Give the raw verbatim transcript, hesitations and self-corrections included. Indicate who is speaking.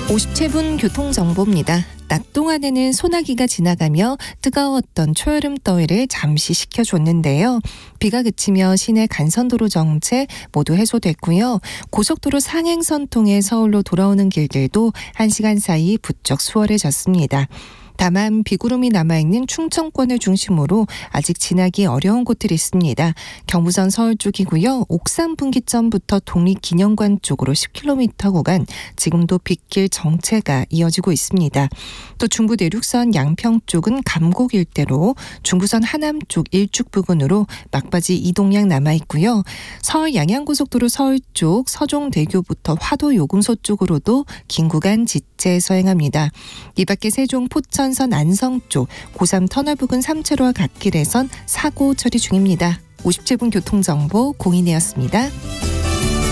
Speaker 1: 오십칠 분 교통정보입니다. 낮 동안에는 소나기가 지나가며 뜨거웠던 초여름 더위를 잠시 식혀줬는데요. 비가 그치며 시내 간선도로 정체 모두 해소됐고요. 고속도로 상행선 통해 서울로 돌아오는 길들도 한 시간 사이 부쩍 수월해졌습니다. 다만 비구름이 남아있는 충청권을 중심으로 아직 지나기 어려운 곳들이 있습니다. 경부선 서울 쪽이고요. 옥산 분기점부터 독립기념관 쪽으로 십 킬로미터 구간 지금도 빗길 정체가 이어지고 있습니다. 또 중부 내륙선 양평 쪽은 감곡 일대로 중부선 하남 쪽 일축 부근으로 막바지 이동량 남아있고요. 서울 양양고속도로 서울 쪽 서종대교부터 화도 요금소 쪽으로도 긴 구간 지체 서행합니다. 이 밖에 세종 포천 선 안성 쪽 고삼 터널 부근 삼 차로와 갓길에선 사고 처리 중입니다. 오십칠 분 교통정보 공인이었습니다.